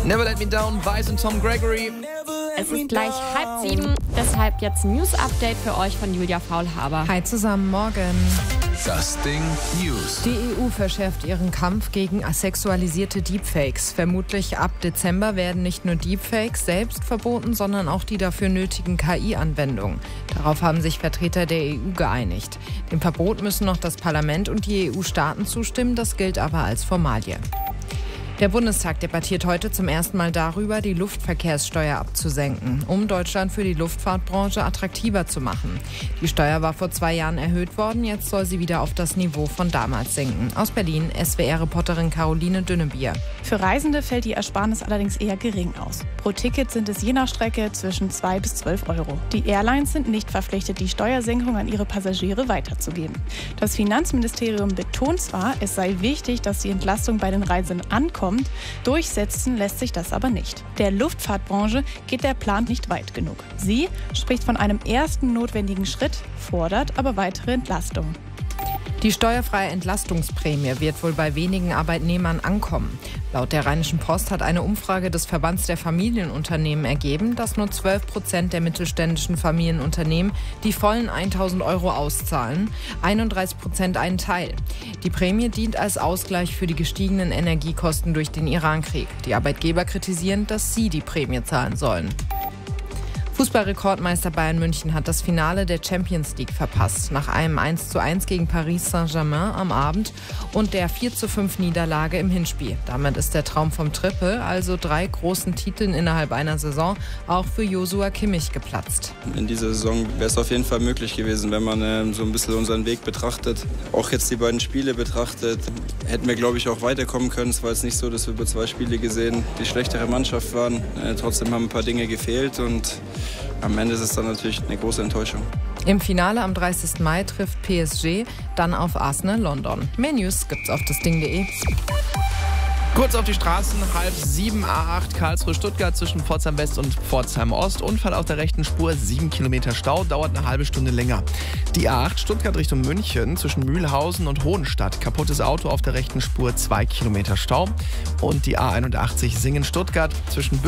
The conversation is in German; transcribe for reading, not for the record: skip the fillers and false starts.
Never Let Me Down, Vice und Tom Gregory. Es ist gleich 6:30, deshalb jetzt ein News-Update für euch von Julia Faulhaber. Hi zusammen, morgen. Das Ding News. Die EU verschärft ihren Kampf gegen sexualisierte Deepfakes. Vermutlich ab Dezember werden nicht nur Deepfakes selbst verboten, sondern auch die dafür nötigen KI-Anwendungen. Darauf haben sich Vertreter der EU geeinigt. Dem Verbot müssen noch das Parlament und die EU-Staaten zustimmen, das gilt aber als Formalie. Der Bundestag debattiert heute zum ersten Mal darüber, die Luftverkehrssteuer abzusenken, um Deutschland für die Luftfahrtbranche attraktiver zu machen. Die Steuer war vor 2 Jahren erhöht worden, jetzt soll sie wieder auf das Niveau von damals sinken. Aus Berlin, SWR-Reporterin Caroline Dünnebier. Für Reisende fällt die Ersparnis allerdings eher gering aus. Pro Ticket sind es je nach Strecke zwischen 2 bis 12 Euro. Die Airlines sind nicht verpflichtet, die Steuersenkung an ihre Passagiere weiterzugeben. Das Finanzministerium betont zwar, es sei wichtig, dass die Entlastung bei den Reisenden ankommt. Durchsetzen lässt sich das aber nicht. Der Luftfahrtbranche geht der Plan nicht weit genug. Sie spricht von einem ersten notwendigen Schritt, fordert aber weitere Entlastungen. Die steuerfreie Entlastungsprämie wird wohl bei wenigen Arbeitnehmern ankommen. Laut der Rheinischen Post hat eine Umfrage des Verbands der Familienunternehmen ergeben, dass nur 12% der mittelständischen Familienunternehmen die vollen 1.000 Euro auszahlen, 31% einen Teil. Die Prämie dient als Ausgleich für die gestiegenen Energiekosten durch den Irankrieg. Die Arbeitgeber kritisieren, dass sie die Prämie zahlen sollen. Fußballrekordmeister Bayern München hat das Finale der Champions League verpasst. Nach einem 1:1 gegen Paris Saint-Germain am Abend und der 4:5 Niederlage im Hinspiel. Damit ist der Traum vom Triple, also 3 großen Titeln innerhalb einer Saison, auch für Joshua Kimmich geplatzt. In dieser Saison wäre es auf jeden Fall möglich gewesen, wenn man so ein bisschen unseren Weg betrachtet. Auch jetzt die beiden Spiele betrachtet, hätten wir, glaube ich, auch weiterkommen können. Es war jetzt nicht so, dass wir über 2 Spiele gesehen die schlechtere Mannschaft waren. Trotzdem haben ein paar Dinge gefehlt und am Ende ist es dann natürlich eine große Enttäuschung. Im Finale am 30. Mai trifft PSG dann auf Arsenal London. Mehr News gibt's auf dasding.de. Kurz auf die Straßen, 6:30 A8 Karlsruhe-Stuttgart zwischen Pforzheim West und Pforzheim Ost. Unfall auf der rechten Spur, 7 Kilometer Stau, dauert eine halbe Stunde länger. Die A8 Stuttgart Richtung München zwischen Mühlhausen und Hohenstadt. Kaputtes Auto auf der rechten Spur, 2 Kilometer Stau. Und die A81 Singen-Stuttgart zwischen